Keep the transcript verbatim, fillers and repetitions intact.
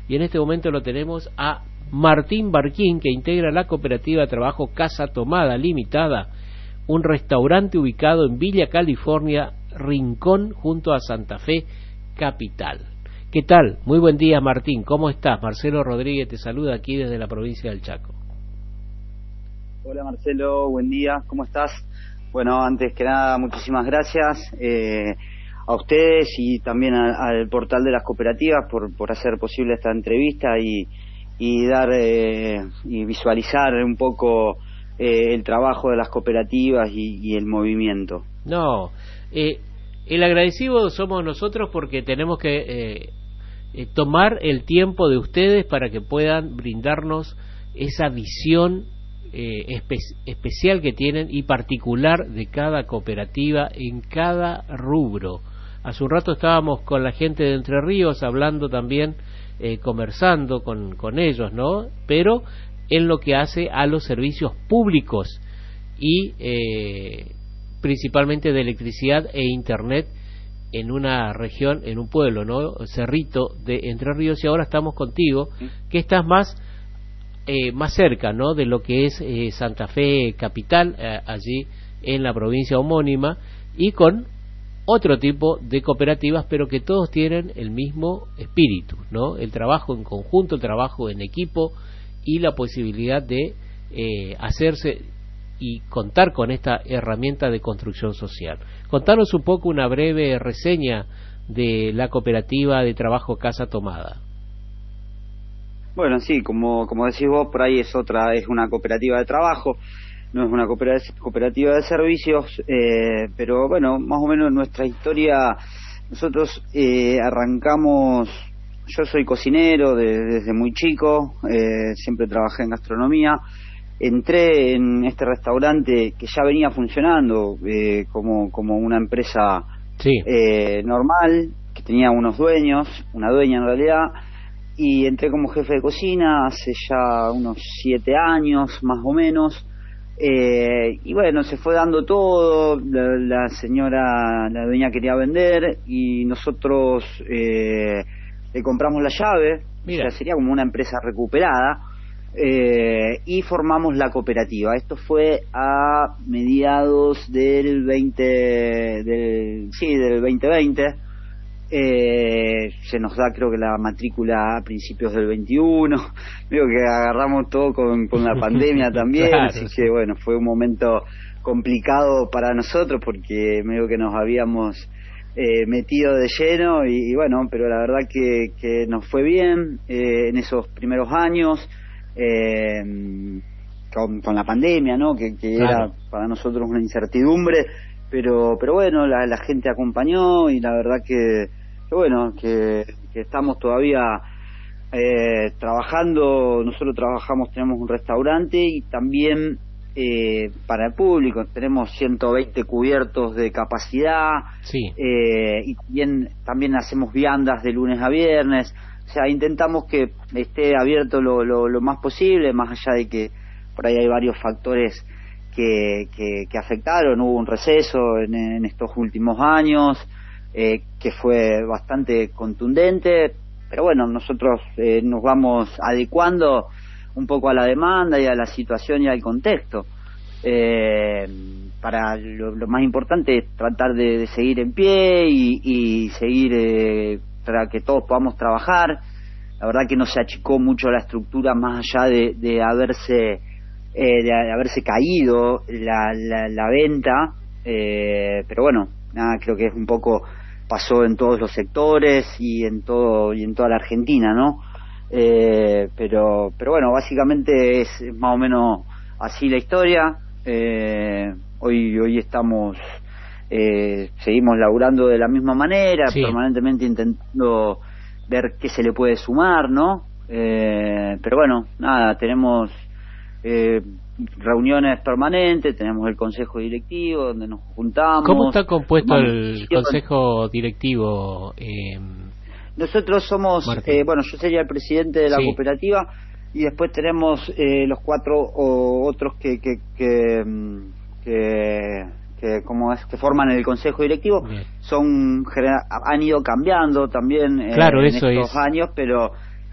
y en este momento lo tenemos a Martín Barquín, que integra la cooperativa de trabajo Casa Tomada Limitada, un restaurante ubicado en Villa California, Rincón, junto a Santa Fe Capital. ¿Qué tal? Muy buen día, Martín. ¿Cómo estás? Marcelo Rodríguez te saluda aquí desde la provincia del Chaco. Hola Marcelo, buen día. ¿Cómo estás? Bueno, antes que nada, muchísimas gracias eh, a ustedes y también a, al portal de las cooperativas por, por hacer posible esta entrevista y, y dar eh, y visualizar un poco Eh, el trabajo de las cooperativas y, y el movimiento. No, eh, el agradecido somos nosotros porque tenemos que eh, eh, tomar el tiempo de ustedes para que puedan brindarnos esa visión eh, espe especial que tienen y particular de cada cooperativa en cada rubro. Hace un rato estábamos con la gente de Entre Ríos hablando también, eh, conversando con, con ellos, ¿no? Pero en lo que hace a los servicios públicos y eh, principalmente de electricidad e internet en una región, en un pueblo, ¿no? Cerrito de Entre Ríos, y ahora estamos contigo, que estás más eh, más cerca, ¿no? De lo que es eh, Santa Fe Capital, eh, allí en la provincia homónima, y con otro tipo de cooperativas, pero que todos tienen el mismo espíritu, ¿no? El trabajo en conjunto, el trabajo en equipo y la posibilidad de eh, hacerse y contar con esta herramienta de construcción social. Contanos un poco, una breve reseña de la cooperativa de trabajo Casa Tomada. Bueno, sí, como como decís vos, por ahí es otra, es una cooperativa de trabajo, no es una cooperativa de servicios, eh, pero bueno, más o menos nuestra historia, nosotros eh, arrancamos. Yo soy cocinero de, desde muy chico, eh, siempre trabajé en gastronomía. Entré en este restaurante que ya venía funcionando eh, como, como una empresa sí. eh, normal, que tenía unos dueños, una dueña en realidad, y entré como jefe de cocina hace ya unos siete años más o menos. Eh, y bueno, se fue dando todo, la, la señora, la dueña quería vender y nosotros eh, le compramos la llave. Mira. O sea, sería como una empresa recuperada, eh, y formamos la cooperativa. Esto fue a mediados del veinte, del, sí, del veinte veinte. Eh, se nos da creo que la matrícula a principios del veintiuno. Digo que agarramos todo con, con la pandemia también, claro, así sí. Que bueno, fue un momento complicado para nosotros porque medio que nos habíamos Eh, metido de lleno y, y bueno, pero la verdad que, que nos fue bien eh, en esos primeros años eh, con, con la pandemia, ¿no? Que, que claro. Era para nosotros una incertidumbre, pero pero bueno, la, la gente acompañó y la verdad que, que bueno, que, que estamos todavía eh, trabajando. Nosotros trabajamos, tenemos un restaurante y también Eh, para el público tenemos ciento veinte cubiertos de capacidad, sí. eh, y bien, también hacemos viandas de lunes a viernes. O sea, intentamos que esté abierto lo, lo, lo más posible, más allá de que por ahí hay varios factores que, que, que afectaron. Hubo un receso en, en estos últimos años eh, que fue bastante contundente, pero bueno, nosotros eh, nos vamos adecuando un poco a la demanda y a la situación y al contexto. Eh, para lo, lo más importante es tratar de, de seguir en pie y, y seguir eh, para que todos podamos trabajar. La verdad que no se achicó mucho la estructura más allá de, de haberse eh, de haberse caído la, la, la venta, eh, pero bueno, nada, creo que es un poco pasó en todos los sectores y en todo y en toda la Argentina, ¿no? Eh, pero pero bueno, básicamente es más o menos así la historia. Eh, hoy hoy estamos eh, seguimos laburando de la misma manera, sí. Permanentemente intentando ver qué se le puede sumar, ¿no? Eh, pero bueno, nada, tenemos eh, reuniones permanentes, tenemos el consejo directivo donde nos juntamos. ¿Cómo está compuesto el consejo directivo? Eh, Nosotros somos, eh, bueno, yo sería el presidente de la sí. cooperativa y después tenemos eh, los cuatro o otros que que que, que, que como es que forman el consejo directivo. Bien. Son han ido cambiando también eh, claro, en eso estos es. años, pero